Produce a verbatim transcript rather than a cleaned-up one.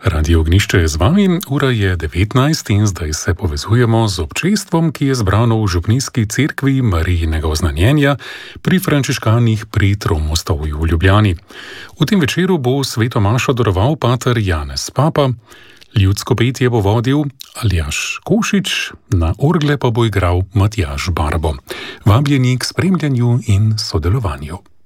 Radio Ognišče je z vami, ura je devetnajst in zdaj se povezujemo z občestvom, ki je zbrano v župnijski cerkvi Marijinega oznanjenja pri frančiškanih pri Tromostovju v Ljubljani. V tem večeru bo sveto mašo daroval pater Janez Papa, ljudsko petje bo vodil Aljaž Košič, na orgle pa bo igral Matjaž Barbo. Vabljeni k spremljanju in sodelovanju.